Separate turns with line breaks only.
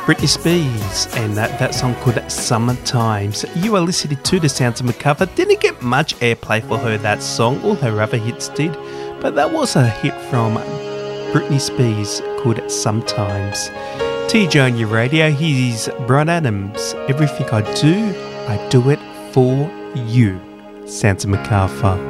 Britney Spears and that song called Summertimes. You are listening to The Sounds of McCarver. Didn't get much airplay for her, that song. All her other hits did. But that was a hit from Britney Spears called Sometimes. TJ on your radio. Here's Bryan Adams. Everything I do it for you. Sounds of McCarver.